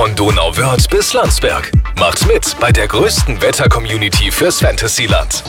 Von Donauwörth bis Landsberg. Macht mit bei der größten Wetter-Community fürs Fantasyland.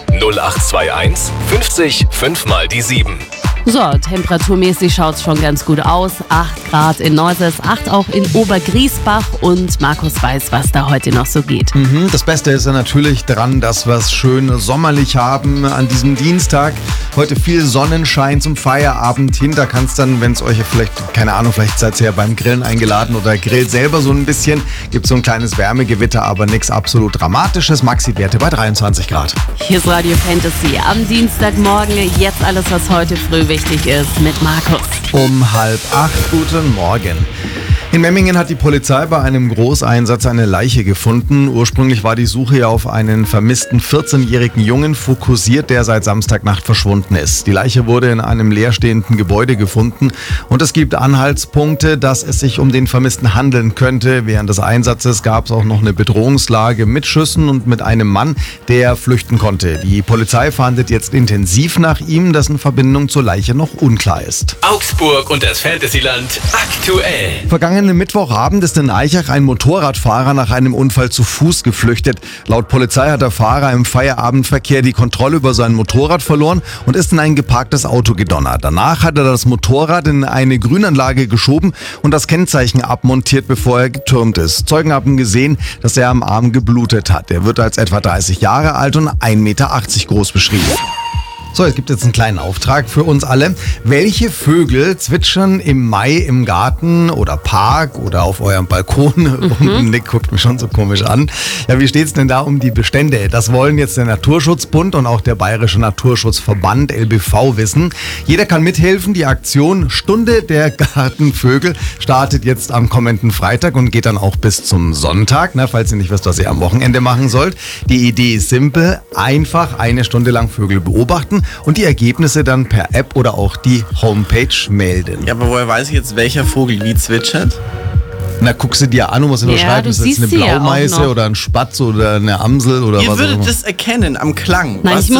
0821 50 5 mal die 7. So, temperaturmäßig schaut es schon ganz gut aus. 8 Grad in Neuses, 8 auch in Obergriesbach und Markus weiß, was da heute noch so geht. Das Beste ist ja natürlich dran, dass wir es schön sommerlich haben an diesem Dienstag. Heute viel Sonnenschein zum Feierabend hin. Da kann es dann, wenn es euch vielleicht, keine Ahnung, vielleicht seid ihr ja beim Grillen eingeladen oder grillt selber so ein bisschen. Gibt so ein kleines Wärmegewitter, aber nichts absolut Dramatisches. Maxi-Werte bei 23 Grad. Hier ist Radio Fantasy am Dienstagmorgen. Jetzt alles, was heute früh wichtig ist mit Markus. Um 7:30. Guten Morgen. In Memmingen hat die Polizei bei einem Großeinsatz eine Leiche gefunden. Ursprünglich war die Suche ja auf einen vermissten 14-jährigen Jungen fokussiert, der seit Samstagnacht verschwunden ist. Die Leiche wurde in einem leerstehenden Gebäude gefunden und es gibt Anhaltspunkte, dass es sich um den Vermissten handeln könnte. Während des Einsatzes gab es auch noch eine Bedrohungslage mit Schüssen und mit einem Mann, der flüchten konnte. Die Polizei fahndet jetzt intensiv nach ihm, dessen Verbindung zur Leiche noch unklar ist. Augsburg und das Fantasyland aktuell. Vergangenen Mittwochabend ist in Aichach ein Motorradfahrer nach einem Unfall zu Fuß geflüchtet. Laut Polizei hat der Fahrer im Feierabendverkehr die Kontrolle über sein Motorrad verloren und ist in ein geparktes Auto gedonnert. Danach hat er das Motorrad in eine Grünanlage geschoben und das Kennzeichen abmontiert, bevor er getürmt ist. Zeugen haben gesehen, dass er am Arm geblutet hat. Er wird als etwa 30 Jahre alt und 1,80 Meter groß beschrieben. So, es gibt jetzt einen kleinen Auftrag für uns alle. Welche Vögel zwitschern im Mai im Garten oder Park oder auf eurem Balkon? Nick guckt mich schon so komisch an. Ja, wie steht's denn da um die Bestände? Das wollen jetzt der Naturschutzbund und auch der Bayerische Naturschutzverband LBV wissen. Jeder kann mithelfen. Die Aktion Stunde der Gartenvögel startet jetzt am kommenden Freitag und geht dann auch bis zum Sonntag, falls ihr nicht wisst, was ihr am Wochenende machen sollt. Die Idee ist simpel. Einfach eine Stunde lang Vögel beobachten und die Ergebnisse dann per App oder auch die Homepage melden. Ja, aber woher weiß ich jetzt, welcher Vogel wie zwitschert? Na, guck sie dir an und musst unterscheiden, ist jetzt eine Blaumeise oder ein Spatz oder eine Amsel oder Ihr was auch würdet immer. das erkennen am Klang. Nein, was ich